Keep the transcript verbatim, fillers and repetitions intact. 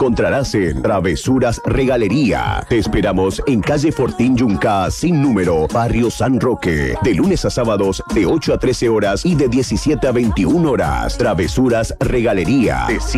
encontrarás en Travesuras Regalería. Te esperamos en calle Fortín Yunca, sin número, barrio San Roque. De lunes a sábados de ocho a trece horas y de diecisiete a veintiuna horas. Travesuras Regalería.